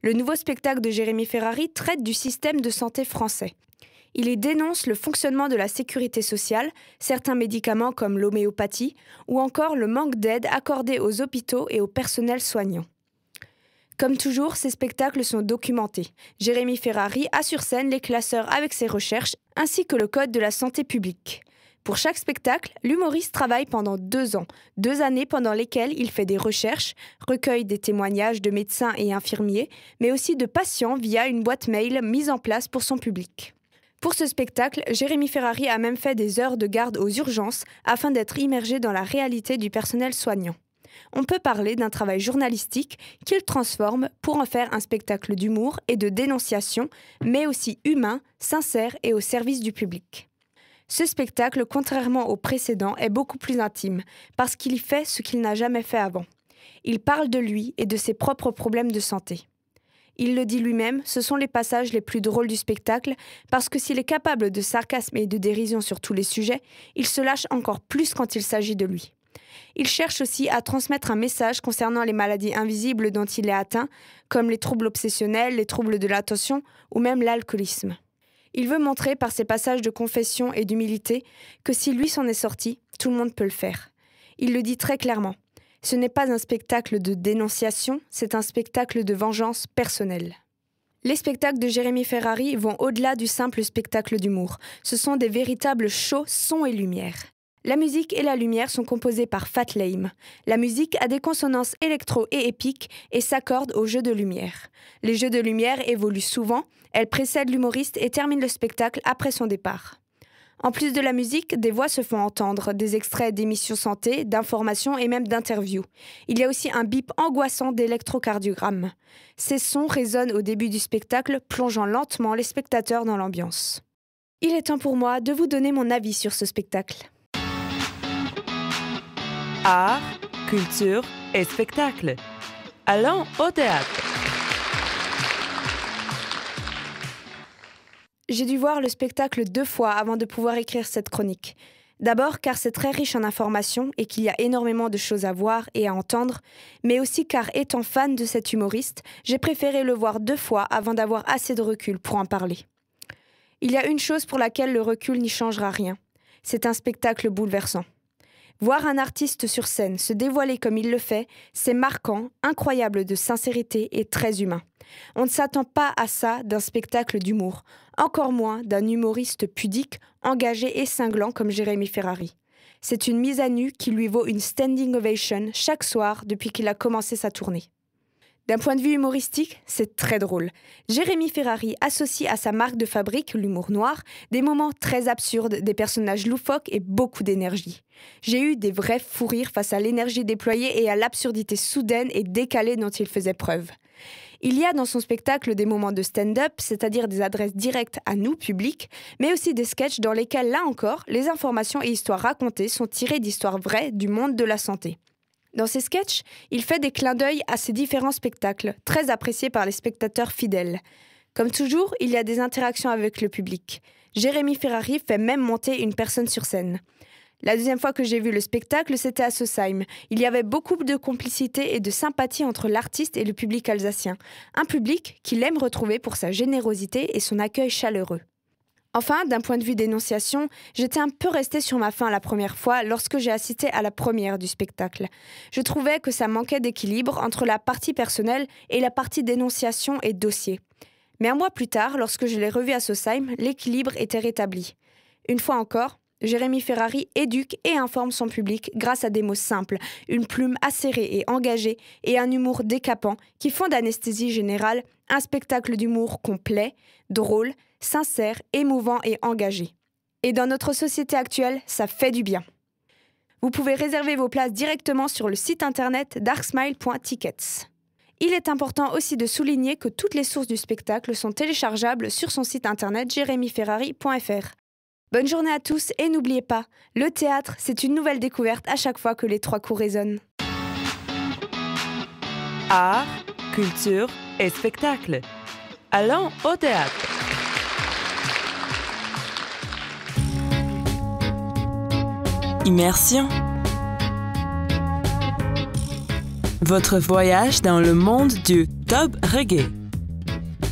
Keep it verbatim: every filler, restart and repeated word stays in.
Le nouveau spectacle de Jérémy Ferrari traite du système de santé français. Il y dénonce le fonctionnement de la sécurité sociale, certains médicaments comme l'homéopathie, ou encore le manque d'aide accordée aux hôpitaux et au personnel soignant. Comme toujours, ces spectacles sont documentés. Jérémy Ferrari a sur scène les classeurs avec ses recherches, ainsi que le code de la santé publique. Pour chaque spectacle, l'humoriste travaille pendant deux ans, deux années pendant lesquelles il fait des recherches, recueille des témoignages de médecins et infirmiers, mais aussi de patients via une boîte mail mise en place pour son public. Pour ce spectacle, Jérémy Ferrari a même fait des heures de garde aux urgences afin d'être immergé dans la réalité du personnel soignant. On peut parler d'un travail journalistique qu'il transforme pour en faire un spectacle d'humour et de dénonciation, mais aussi humain, sincère et au service du public. Ce spectacle, contrairement au précédent, est beaucoup plus intime, parce qu'il y fait ce qu'il n'a jamais fait avant. Il parle de lui et de ses propres problèmes de santé. Il le dit lui-même, ce sont les passages les plus drôles du spectacle, parce que s'il est capable de sarcasme et de dérision sur tous les sujets, il se lâche encore plus quand il s'agit de lui. Il cherche aussi à transmettre un message concernant les maladies invisibles dont il est atteint, comme les troubles obsessionnels, les troubles de l'attention ou même l'alcoolisme. Il veut montrer par ses passages de confession et d'humilité que si lui s'en est sorti, tout le monde peut le faire. Il le dit très clairement. Ce n'est pas un spectacle de dénonciation, c'est un spectacle de vengeance personnelle. Les spectacles de Jérémy Ferrari vont au-delà du simple spectacle d'humour. Ce sont des véritables shows son et lumière. La musique et la lumière sont composées par Fat Lame. La musique a des consonances électro et épiques et s'accorde aux jeux de lumière. Les jeux de lumière évoluent souvent, elles précèdent l'humoriste et terminent le spectacle après son départ. En plus de la musique, des voix se font entendre, des extraits d'émissions santé, d'informations et même d'interviews. Il y a aussi un bip angoissant d'électrocardiogramme. Ces sons résonnent au début du spectacle, plongeant lentement les spectateurs dans l'ambiance. Il est temps pour moi de vous donner mon avis sur ce spectacle. Art, culture et spectacle. Allons au théâtre. J'ai dû voir le spectacle deux fois avant de pouvoir écrire cette chronique. D'abord car c'est très riche en informations et qu'il y a énormément de choses à voir et à entendre, mais aussi car étant fan de cet humoriste, j'ai préféré le voir deux fois avant d'avoir assez de recul pour en parler. Il y a une chose pour laquelle le recul n'y changera rien. C'est un spectacle bouleversant. Voir un artiste sur scène se dévoiler comme il le fait, c'est marquant, incroyable de sincérité et très humain. On ne s'attend pas à ça d'un spectacle d'humour, encore moins d'un humoriste pudique, engagé et cinglant comme Jérémy Ferrari. C'est une mise à nu qui lui vaut une standing ovation chaque soir depuis qu'il a commencé sa tournée. D'un point de vue humoristique, c'est très drôle. Jérémy Ferrari associe à sa marque de fabrique, l'humour noir, des moments très absurdes, des personnages loufoques et beaucoup d'énergie. J'ai eu des vrais fous rires face à l'énergie déployée et à l'absurdité soudaine et décalée dont il faisait preuve. Il y a dans son spectacle des moments de stand-up, c'est-à-dire des adresses directes à nous, public, mais aussi des sketchs dans lesquels, là encore, les informations et histoires racontées sont tirées d'histoires vraies du monde de la santé. Dans ces sketchs, il fait des clins d'œil à ses différents spectacles, très appréciés par les spectateurs fidèles. Comme toujours, il y a des interactions avec le public. Jérémy Ferrari fait même monter une personne sur scène. La deuxième fois que j'ai vu le spectacle, c'était à Sausheim. Il y avait beaucoup de complicité et de sympathie entre l'artiste et le public alsacien. Un public qu'il aime retrouver pour sa générosité et son accueil chaleureux. Enfin, d'un point de vue dénonciation, j'étais un peu restée sur ma faim la première fois lorsque j'ai assisté à la première du spectacle. Je trouvais que ça manquait d'équilibre entre la partie personnelle et la partie dénonciation et dossier. Mais un mois plus tard, lorsque je l'ai revu à Sausheim, l'équilibre était rétabli. Une fois encore, Jérémy Ferrari éduque et informe son public grâce à des mots simples, une plume acérée et engagée et un humour décapant qui font d'Anesthésie Générale un spectacle d'humour complet, drôle, sincère, émouvant et engagé. Et dans notre société actuelle, ça fait du bien. Vous pouvez réserver vos places directement sur le site internet darksmile point tickets. Il est important aussi de souligner que toutes les sources du spectacle sont téléchargeables sur son site internet jérémy ferrari point f r. Bonne journée à tous et n'oubliez pas, le théâtre, c'est une nouvelle découverte à chaque fois que les trois coups résonnent. Art, culture et spectacle. Allons au théâtre. Immersion. Votre voyage dans le monde du dub reggae.